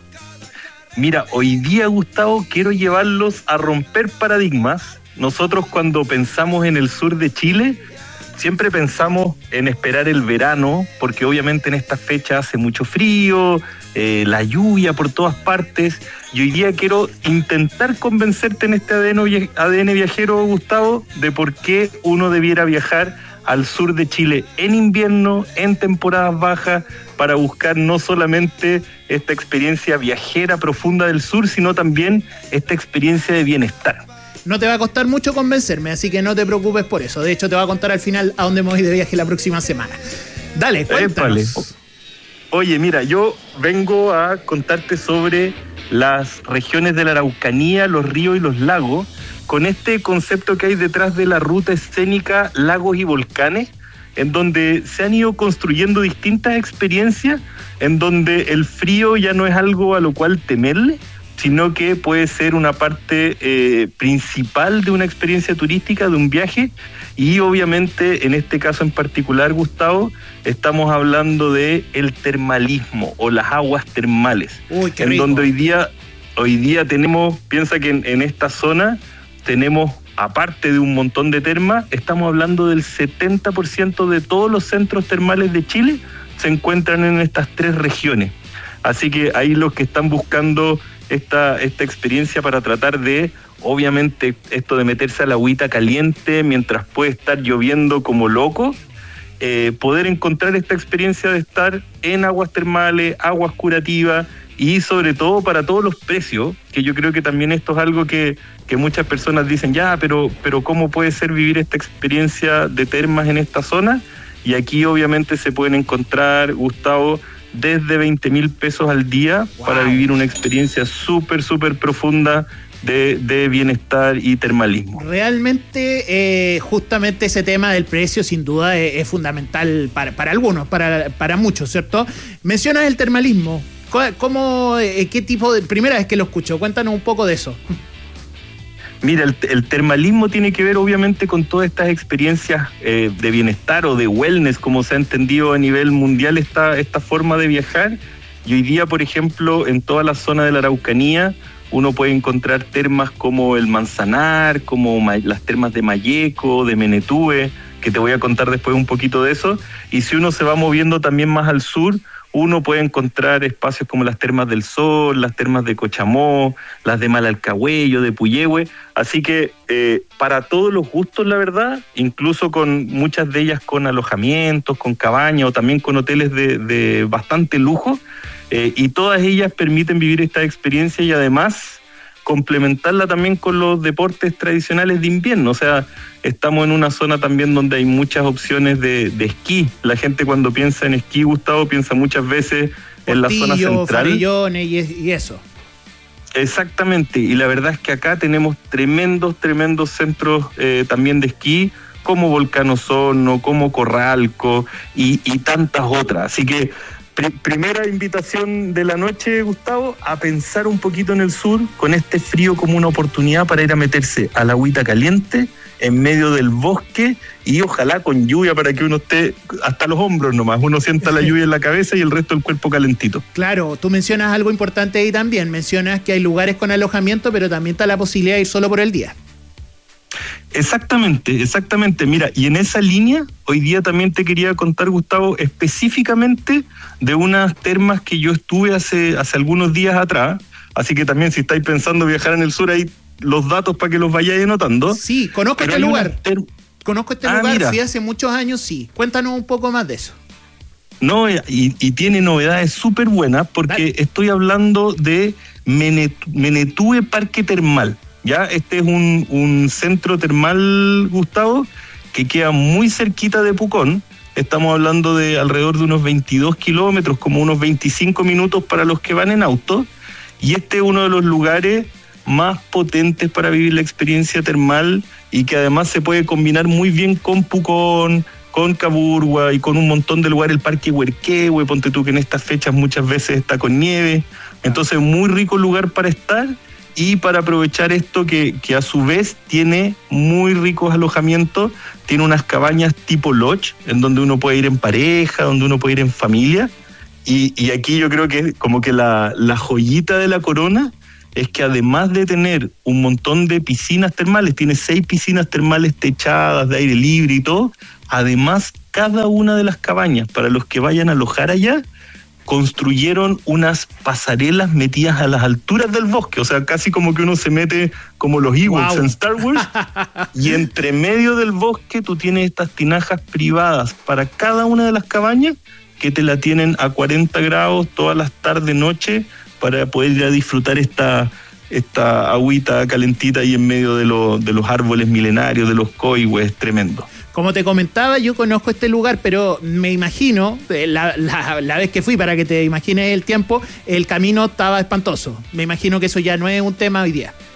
S11: Mira, hoy día, Gustavo, quiero llevarlos a romper paradigmas. Nosotros cuando pensamos en el sur de Chile, siempre pensamos en esperar el verano, porque obviamente en esta fecha hace mucho frío, la lluvia por todas partes, y hoy día quiero intentar convencerte en este ADN viajero, Gustavo, de por qué uno debiera viajar al sur de Chile en invierno, en temporadas bajas, para buscar no solamente esta experiencia viajera profunda del sur, sino también esta experiencia de bienestar.
S1: No te va a costar mucho convencerme, así que no te preocupes por eso. De hecho, te voy a contar al final a dónde me voy de viaje la próxima semana. Dale, cuéntanos.
S11: Oye, mira, yo vengo a contarte sobre las regiones de la Araucanía, los ríos y los lagos, con este concepto que hay detrás de la ruta escénica Lagos y Volcanes, en donde se han ido construyendo distintas experiencias, en donde el frío ya no es algo a lo cual temerle, sino que puede ser una parte principal de una experiencia turística, de un viaje, y obviamente en este caso en particular, Gustavo, estamos hablando de el termalismo o las aguas termales.
S1: Uy, qué
S11: en
S1: rico.
S11: Donde hoy día tenemos, piensa que en esta zona tenemos, aparte de un montón de termas, estamos hablando del 70% de todos los centros termales de Chile se encuentran en estas 3 regiones. Así que ahí los que están buscando esta experiencia para tratar de, obviamente, esto de meterse a la agüita caliente mientras puede estar lloviendo como loco, poder encontrar esta experiencia de estar en aguas termales, aguas curativas y sobre todo para todos los precios, que yo creo que también esto es algo que muchas personas dicen, ya, pero ¿cómo puede ser vivir esta experiencia de termas en esta zona? Y aquí obviamente se pueden encontrar, Gustavo, desde 20,000 pesos al día. Wow. Para vivir una experiencia súper profunda de bienestar y termalismo.
S1: Realmente, justamente ese tema del precio sin duda es fundamental para algunos, para muchos, ¿cierto? Mencionas el termalismo. ¿Cómo, qué tipo de...? Primera vez que lo escucho, cuéntanos un poco de eso.
S11: Mira, el termalismo tiene que ver obviamente con todas estas experiencias de bienestar o de wellness, como se ha entendido a nivel mundial esta forma de viajar. Y hoy día, por ejemplo, en toda la zona de la Araucanía, uno puede encontrar termas como el Manzanar, como las termas de Malleco, de Menetúe, que te voy a contar después un poquito de eso. Y si uno se va moviendo también más al sur, uno puede encontrar espacios como las Termas del Sol, las Termas de Cochamó, las de Malalcahuello, de Puyehue. Así que para todos los gustos, la verdad, incluso con muchas de ellas con alojamientos, con cabañas o también con hoteles de bastante lujo, y todas ellas permiten vivir esta experiencia y además complementarla también con los deportes tradicionales de invierno. O sea, estamos en una zona también donde hay muchas opciones de esquí. La gente cuando piensa en esquí, Gustavo, piensa muchas veces en la zona central.
S1: Farellones y eso.
S11: Exactamente, y la verdad es que acá tenemos tremendos centros también de esquí, como Volcán Osorno, como Corralco y tantas otras. Así que primera invitación de la noche, Gustavo, a pensar un poquito en el sur, con este frío como una oportunidad para ir a meterse a la agüita caliente, en medio del bosque, y ojalá con lluvia para que uno esté hasta los hombros nomás, uno sienta la lluvia en la cabeza y el resto del cuerpo calentito.
S1: Claro, tú mencionas algo importante ahí también, mencionas que hay lugares con alojamiento, pero también está la posibilidad de ir solo por el día.
S11: Exactamente. Mira, y en esa línea, hoy día también te quería contar, Gustavo, específicamente de unas termas que yo estuve hace algunos días atrás, así que también si estáis pensando viajar en el sur, ahí los datos para que los vayáis anotando.
S1: Sí, conozco este lugar. Conozco este lugar,
S11: mira.
S1: Sí, hace muchos años, sí. Cuéntanos un poco más de eso.
S11: No, y tiene novedades súper buenas, porque estoy hablando de Menetúe Parque Termal. Ya, este es un centro termal, Gustavo, que queda muy cerquita de Pucón, estamos hablando de alrededor de unos 22 kilómetros, como unos 25 minutos para los que van en auto, y este es uno de los lugares más potentes para vivir la experiencia termal y que además se puede combinar muy bien con Pucón, con Caburgua y con un montón de lugares, el Parque Huerquehue, ponte tú que en estas fechas muchas veces está con nieve, entonces muy rico lugar para estar y para aprovechar esto que a su vez tiene muy ricos alojamientos, tiene unas cabañas tipo lodge, en donde uno puede ir en pareja, donde uno puede ir en familia, y aquí yo creo que como que la joyita de la corona es que además de tener un montón de piscinas termales, tiene 6 piscinas termales techadas, de aire libre y todo, además cada una de las cabañas, para los que vayan a alojar allá, construyeron unas pasarelas metidas a las alturas del bosque, o sea, casi como que uno se mete como los Ewoks en Star Wars, y entre medio del bosque tú tienes estas tinajas privadas para cada una de las cabañas que te la tienen a 40 grados todas las tardes, noche, para poder ir a disfrutar esta agüita calentita ahí en medio de los árboles milenarios, de los coihues, tremendo.
S1: Como te comentaba, yo conozco este lugar, pero me imagino, la vez que fui, para que te imagines el tiempo, el camino estaba espantoso. Me imagino que eso ya no es un tema hoy día.